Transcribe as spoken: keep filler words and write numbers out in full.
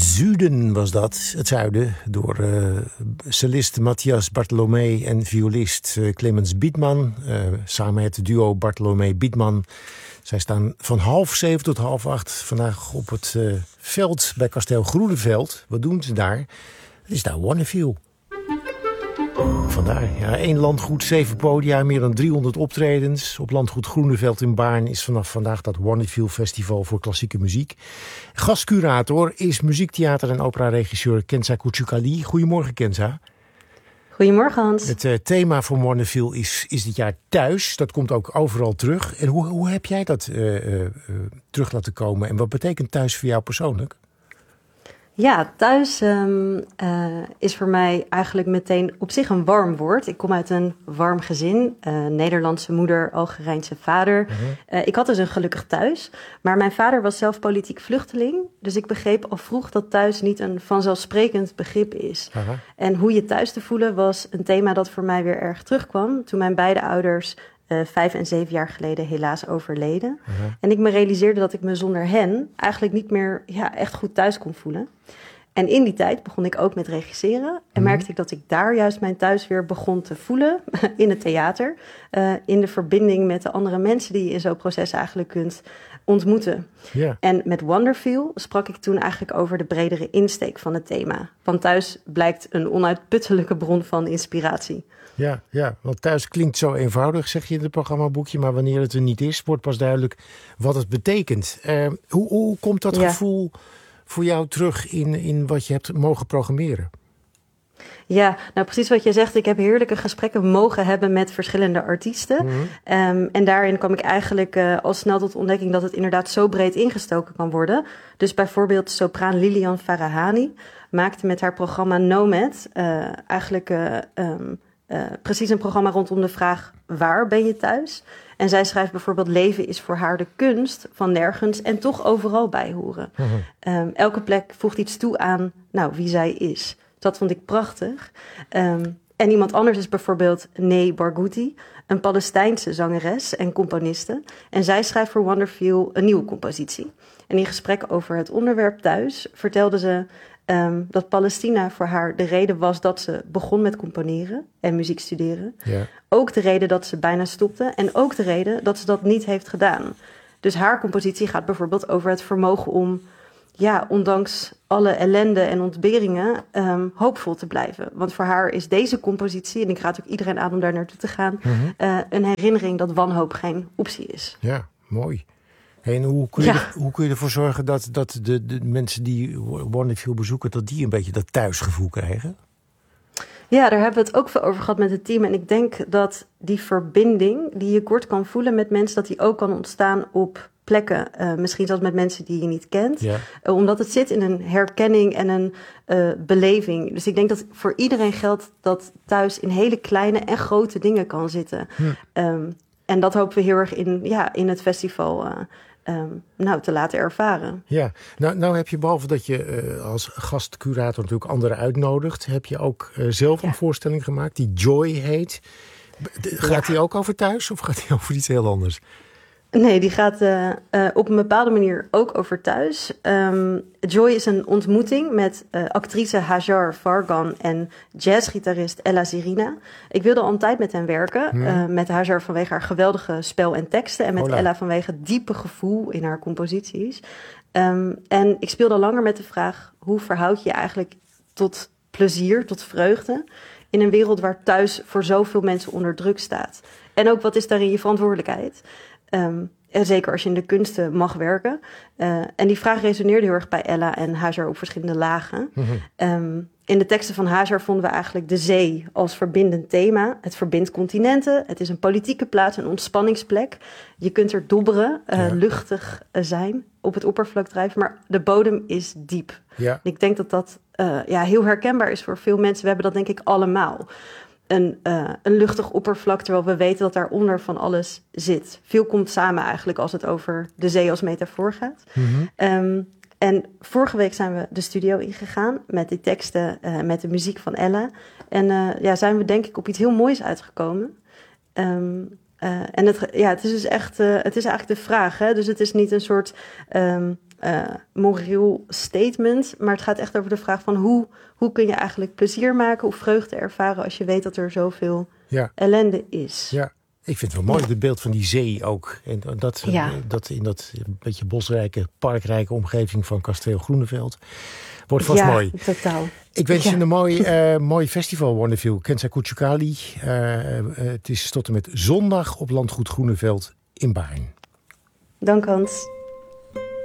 Zuiden was dat, het zuiden, door uh, cellist Matthias Bartholomé en violist uh, Clemens Biedman. Uh, samen het duo Bartholomé-Biedman. Zij staan van half zeven tot half acht vandaag op het uh, veld bij Kasteel Groeneveld. Wat doen ze daar? Het is daar Wonderfeel. Vandaar, ja, één landgoed, zeven podia, meer dan driehonderd optredens. Op landgoed Groeneveld in Baarn is vanaf vandaag dat Wonderfeel Festival voor klassieke muziek. Gastcurator is muziektheater- en operaregisseur Kenza Kuchukali. Goedemorgen, Kenza. Goedemorgen, Hans. Het uh, thema van Wonderfeel is, is dit jaar thuis. Dat komt ook overal terug. En hoe, hoe heb jij dat uh, uh, uh, terug laten komen? En wat betekent thuis voor jou persoonlijk? Ja, thuis um, uh, is voor mij eigenlijk meteen op zich een warm woord. Ik kom uit een warm gezin, uh, Nederlandse moeder, Algerijnse vader. Uh-huh. Uh, ik had dus een gelukkig thuis, maar mijn vader was zelf politiek vluchteling. Dus ik begreep al vroeg dat thuis niet een vanzelfsprekend begrip is. Uh-huh. En hoe je thuis te voelen was een thema dat voor mij weer erg terugkwam toen mijn beide ouders Uh, vijf en zeven jaar geleden helaas overleden. Uh-huh. En ik me realiseerde dat ik me zonder hen eigenlijk niet meer ja, echt goed thuis kon voelen. En in die tijd begon ik ook met regisseren. En uh-huh. merkte ik dat ik daar juist mijn thuis weer begon te voelen. In het theater. Uh, in de verbinding met de andere mensen die je in zo'n proces eigenlijk kunt ontmoeten. Yeah. En met Wonderfeel sprak ik toen eigenlijk over de bredere insteek van het thema. Want thuis blijkt een onuitputtelijke bron van inspiratie. Ja, ja, want thuis klinkt zo eenvoudig, zeg je in het programmaboekje. Maar wanneer het er niet is, wordt pas duidelijk wat het betekent. Uh, hoe, hoe komt dat ja. gevoel voor jou terug in, in wat je hebt mogen programmeren? Ja, nou precies wat je zegt. Ik heb heerlijke gesprekken mogen hebben met verschillende artiesten. Mm-hmm. Um, en daarin kwam ik eigenlijk uh, al snel tot ontdekking dat het inderdaad zo breed ingestoken kan worden. Dus bijvoorbeeld sopraan Lilian Farahani maakte met haar programma Nomad uh, eigenlijk Uh, um, Uh, precies een programma rondom de vraag: waar ben je thuis? En zij schrijft bijvoorbeeld: leven is voor haar de kunst van nergens en toch overal bij horen. Uh-huh. Um, elke plek voegt iets toe aan nou, wie zij is. Dat vond ik prachtig. Um, en iemand anders is bijvoorbeeld Ney Barghouti, een Palestijnse zangeres en componiste. En zij schrijft voor Wonderfeel een nieuwe compositie. En in gesprek over het onderwerp thuis vertelde ze Um, dat Palestina voor haar de reden was dat ze begon met componeren en muziek studeren. Ja. Ook de reden dat ze bijna stopte en ook de reden dat ze dat niet heeft gedaan. Dus haar compositie gaat bijvoorbeeld over het vermogen om, ja, ondanks alle ellende en ontberingen, um, hoopvol te blijven. Want voor haar is deze compositie, en ik raad ook iedereen aan om daar naartoe te gaan, mm-hmm. uh, een herinnering dat wanhoop geen optie is. Ja, mooi. En hoe kun je, ja. er, hoe kun je ervoor zorgen dat, dat de, de mensen die Wonderfeel bezoeken, dat die een beetje dat thuisgevoel krijgen? Ja, daar hebben we het ook veel over gehad met het team. En ik denk dat die verbinding die je kort kan voelen met mensen, dat die ook kan ontstaan op plekken. Uh, misschien zelfs met mensen die je niet kent. Ja. Uh, omdat het zit in een herkenning en een uh, beleving. Dus ik denk dat voor iedereen geldt dat thuis in hele kleine en grote dingen kan zitten. Hm. Um, en dat hopen we heel erg in, ja, in het festival Uh, Um, nou, te laten ervaren. Ja, nou, nou heb je behalve dat je uh, als gastcurator natuurlijk anderen uitnodigt, heb je ook uh, zelf ja. een voorstelling gemaakt die Joy heet. Gaat ja. die ook over thuis of gaat die over iets heel anders? Nee, die gaat uh, uh, op een bepaalde manier ook over thuis. Um, Joy is een ontmoeting met uh, actrice Hajar Fargan en jazzgitarist Ella Zirina. Ik wilde al een tijd met hen werken. Hmm. Uh, met Hajar vanwege haar geweldige spel en teksten. En met Hola. Ella vanwege het diepe gevoel in haar composities. Um, en ik speelde al langer met de vraag: hoe verhoud je je eigenlijk tot plezier, tot vreugde in een wereld waar thuis voor zoveel mensen onder druk staat? En ook, wat is daarin je verantwoordelijkheid? Um, en zeker als je in de kunsten mag werken. Uh, en die vraag resoneerde heel erg bij Ella en Hajar op verschillende lagen. Mm-hmm. Um, in de teksten van Hajar vonden we eigenlijk de zee als verbindend thema. Het verbindt continenten. Het is een politieke plaats, een ontspanningsplek. Je kunt er dobberen, uh, ja. luchtig uh, zijn, op het oppervlak drijven. Maar de bodem is diep. Ja. Ik denk dat dat uh, ja, heel herkenbaar is voor veel mensen. We hebben dat denk ik allemaal. Een, uh, een luchtig oppervlak, terwijl we weten dat daaronder van alles zit. Veel komt samen eigenlijk als het over de zee als metafoor gaat. Mm-hmm. Um, en vorige week zijn we de studio ingegaan met die teksten, uh, met de muziek van Ella. En uh, ja, zijn we denk ik op iets heel moois uitgekomen. Um, uh, en het, ja, het is dus echt, uh, het is eigenlijk de vraag. Hè? Dus het is niet een soort Um, uh, moreel statement. Maar het gaat echt over de vraag van hoe, hoe kun je eigenlijk plezier maken of vreugde ervaren als je weet dat er zoveel ja. ellende is. Ja. Ik vind het wel mooi, het beeld van die zee ook. En dat, ja. dat in dat beetje bosrijke, parkrijke omgeving van Kasteel Groeneveld. Wordt vast ja, mooi. Totaal. Ik wens ja. je een mooi, uh, mooi festival, Wonderfeel. Kenza Kuchukali. Uh, uh, het is tot en met zondag op Landgoed Groeneveld in Baarn. Dank Hans.